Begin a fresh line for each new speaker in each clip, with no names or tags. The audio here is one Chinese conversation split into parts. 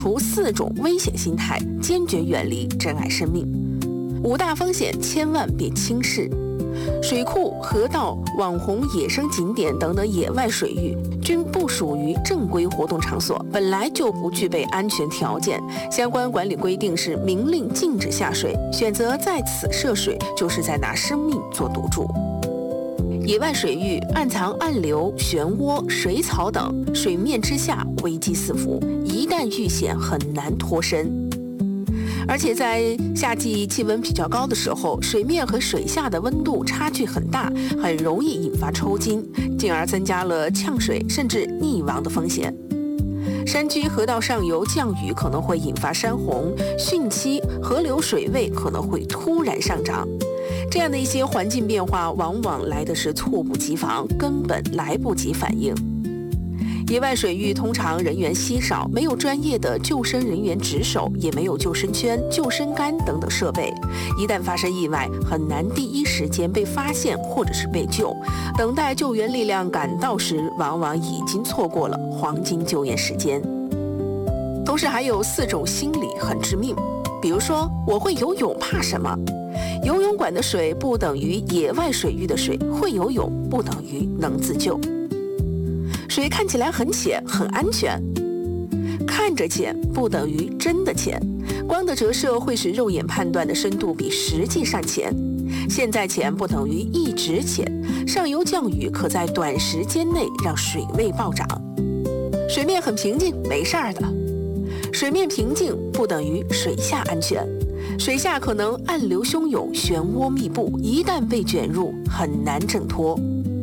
除4种危险心态，坚决远离，珍爱生命。5大风险千万别轻视。水库、河道、网红野生景点等等野外水域均不属于正规活动场所，本来就不具备安全条件。相关管理规定是明令禁止下水，选择在此涉水，就是在拿生命做赌注。野外水域暗藏暗流、漩涡、水草等，水面之下危机四伏，一旦遇险很难脱身。而且在夏季气温比较高的时候，水面和水下的温度差距很大，很容易引发抽筋，进而增加了呛水甚至溺亡的风险。山区河道上游降雨可能会引发山洪、汛期，河流水位可能会突然上涨。这样的一些环境变化往往来的是猝不及防，根本来不及反应。野外水域通常人员稀少，没有专业的救生人员值守，也没有救生圈、救生杆等等设备。一旦发生意外，很难第一时间被发现或者是被救。等待救援力量赶到时，往往已经错过了黄金救援时间。同时还有4种心理很致命，比如说我会游泳，怕什么？游泳馆的水不等于野外水域的水，会游泳不等于能自救。水看起来很浅，很安全，看着浅不等于真的浅。光的折射会使肉眼判断的深度比实际上浅。现在浅不等于一直浅，上游降雨可在短时间内让水位暴涨。水面很平静，没事儿的。水面平静不等于水下安全，水下可能暗流汹涌，漩涡密布，一旦被卷入，很难挣脱。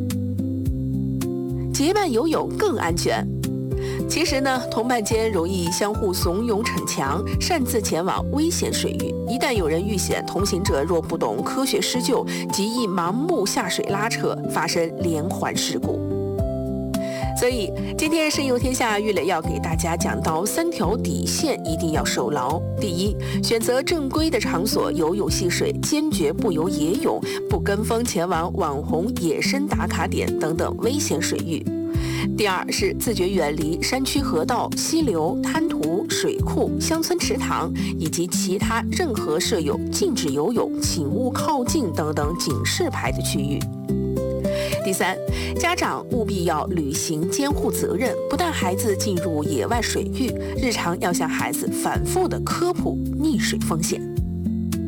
结伴游泳更安全。其实呢，同伴间容易相互怂恿逞强，擅自前往危险水域。一旦有人遇险，同行者若不懂科学施救，极易盲目下水拉扯，发生连环事故。所以今天深游天下玉磊要给大家讲到3条底线，一定要守牢。第一，选择正规的场所游泳戏水，坚决不游野泳，不跟风前往网红野生打卡点等等危险水域。第二是自觉远离山区河道、溪流、滩涂、水库、乡村池塘以及其他任何设有禁止游泳、请勿靠近等等警示牌的区域。第三，家长务必要履行监护责任，不带孩子进入野外水域，日常要向孩子反复的科普溺水风险。